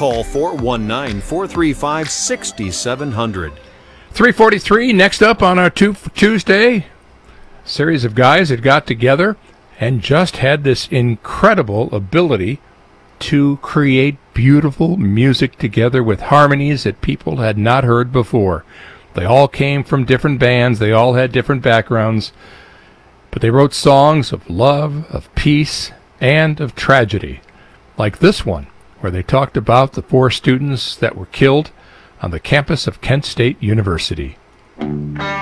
Call 419-435-6700. 3:43, next up on our Tuesday, series of guys that got together and just had this incredible ability to create beautiful music together with harmonies that people had not heard before. They all came from different bands, they all had different backgrounds, but they wrote songs of love, of peace, and of tragedy, like this one, where they talked about the 4 students that were killed on the campus of Kent State University.